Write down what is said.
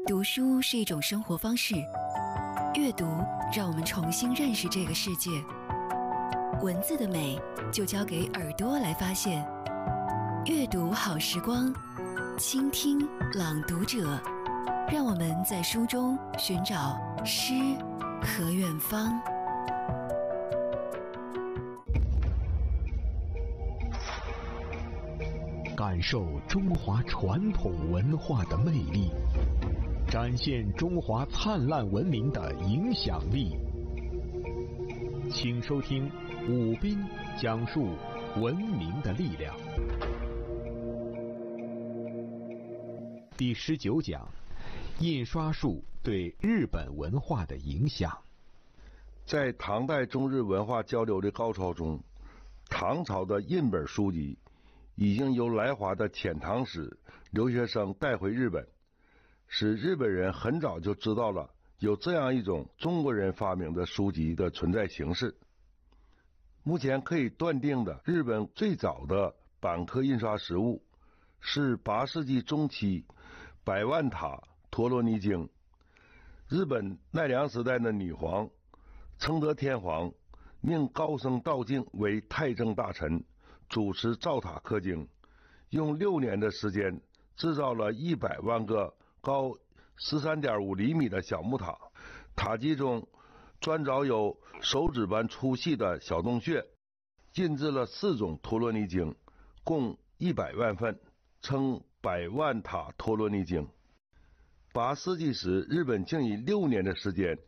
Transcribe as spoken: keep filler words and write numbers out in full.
读书是一种生活方式，阅读让我们重新认识这个世界。文字的美就交给耳朵来发现。阅读好时光，倾听朗读者，让我们在书中寻找诗和远方。 感受中华传统文化的魅力，展现中华灿烂文明的影响力。请收听武斌讲述文明的力量。第十九讲：印刷术对日本文化的影响。 在唐代中日文化交流的高潮中，唐朝的印本书籍已经由来华的遣唐使留学生带回日本，使日本人很早就知道了有这样一种中国人发明的书籍的存在形式。目前可以断定的，日本最早的版刻印刷实物是八世纪中期百万塔陀罗尼经。日本奈良时代的女皇承德天皇命高僧道静为太政大臣，主持造塔刻经，用六年的时间制造了一百万个高 十三点五 厘米的小木塔，塔基中专凿有手指般粗细的小洞穴，印制了四种陀罗尼经，共一百万份，称百万塔陀罗尼经。八世纪时，日本竟以六年的时间